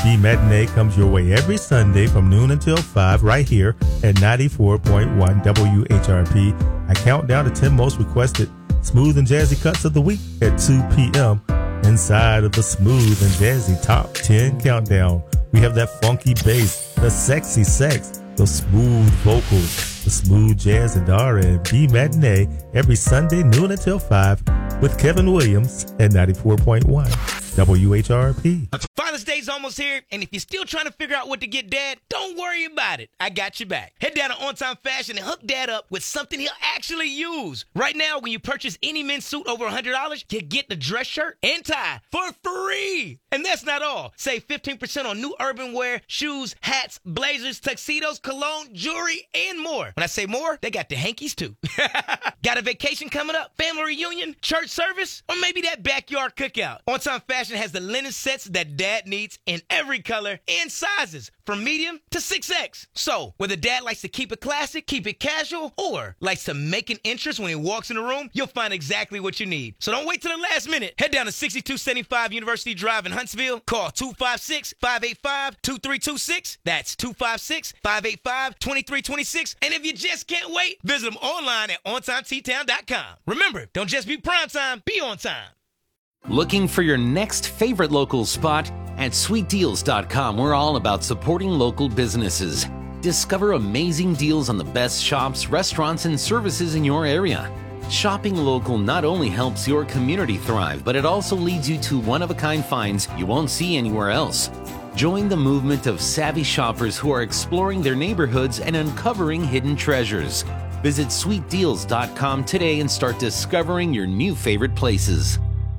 The Matinee comes your way every Sunday from noon until 5 right here at 94.1 WHRP. I count down the 10 most requested smooth and jazzy cuts of the week at 2 p.m. inside of the Smooth and Jazzy Top 10 Countdown. We have that funky bass, the sexy sex, the smooth vocals, the smooth jazz and R&B Matinee every Sunday noon until 5 with Kevin Williams at 94.1 WHRP. Father's Day's almost here, and if you're still trying to figure out what to get Dad, don't worry about it. I got your back. Head down to On Time Fashion and hook Dad up with something he'll actually use. Right now, when you purchase any men's suit over $100, you get the dress shirt and tie for free. And that's not all. Save 15% on new urban wear, shoes, hats, blazers, tuxedos, cologne, jewelry, and more. When I say more, they got the hankies too. Got a vacation coming up, family reunion, church service, or maybe that backyard cookout? On Time Fashion has the linen sets that Dad needs in every color and sizes, from medium to 6X. So, whether Dad likes to keep it classic, keep it casual, or likes to make an interest when he walks in the room, you'll find exactly what you need. So don't wait till the last minute. Head down to 6275 University Drive in Huntsville. Call 256-585-2326. That's 256-585-2326. And if you just can't wait, visit them online at OnTimeTtown.com. Remember, don't just be prime time, be on time. Looking for your next favorite local spot? At SweetDeals.com, we're all about supporting local businesses. Discover amazing deals on the best shops, restaurants, and services in your area. Shopping local not only helps your community thrive, but it also leads you to one-of-a-kind finds you won't see anywhere else. Join the movement of savvy shoppers who are exploring their neighborhoods and uncovering hidden treasures. Visit SweetDeals.com today and start discovering your new favorite places.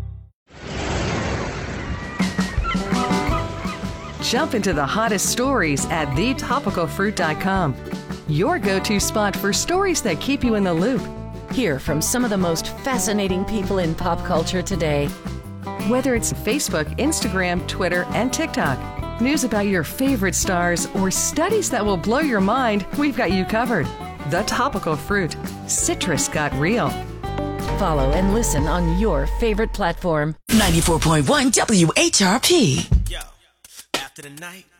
Jump into the hottest stories at thetopicalfruit.com. Your go-to spot for stories that keep you in the loop. Hear from some of the most fascinating people in pop culture today. Whether it's Facebook, Instagram, Twitter, and TikTok, news about your favorite stars, or studies that will blow your mind, we've got you covered. The Topical Fruit. Citrus got real. Follow and listen on your favorite platform. 94.1 WHRP. Yo, after the night,